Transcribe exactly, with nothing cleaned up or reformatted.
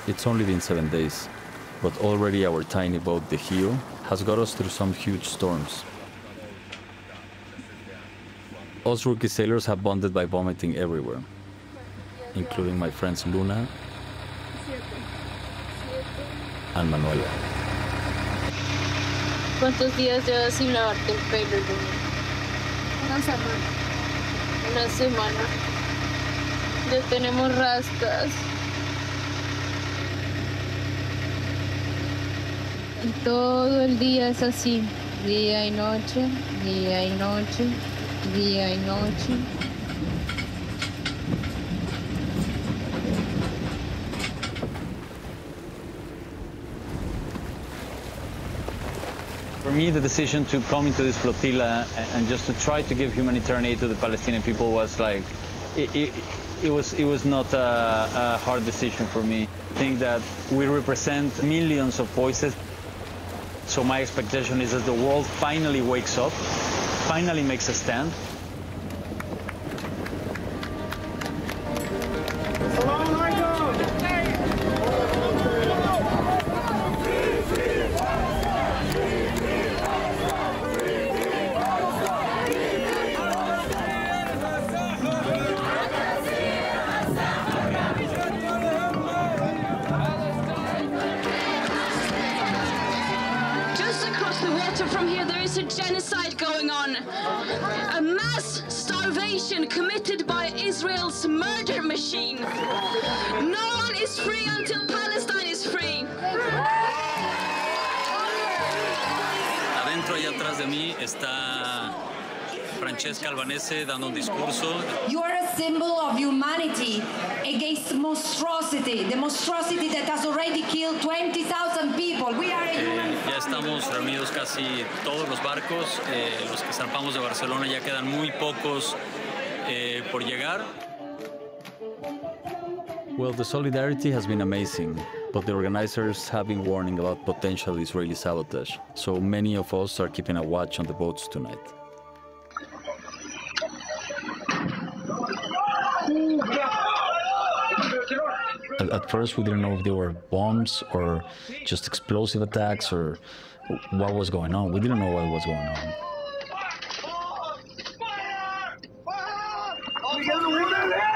It's only been seven days, but already our tiny boat, the Hio, has got us through some huge storms. Us rookie sailors have bonded by vomiting everywhere, including my friends Luna and Manuela. ¿Cuántos días llevas sin lavarte el pelo, Luna? Una semana. Una semana. Ya tenemos rastas. Y todo el día es así, día y noche, día y noche, día y noche. For me, the decision to come into this flotilla and just to try to give humanitarian aid to the Palestinian people was like, it, it, it was it was not a, a hard decision for me. I think that we represent millions of voices. So my expectation is that the world finally wakes up, finally makes a stand. From here, there is a genocide going on, a mass starvation committed by Israel's murder machine. No one is free until Palestine is free. Adentro y atrás de mí está Francesca Albanese dando un discurso. You are a symbol of humanity against monstrosity, the monstrosity that has already killed twenty thousand people. We are a human eh, ya estamos reunidos casi todos los barcos, eh, los que zarpamos de Barcelona, ya quedan muy pocos eh, por llegar. Well, the solidarity has been amazing, but the organizers have been warning about potential Israeli sabotage, so many of us are keeping a watch on the boats tonight. At, at first, we didn't know if they were bombs or just explosive attacks or what was going on. We didn't know what was going on.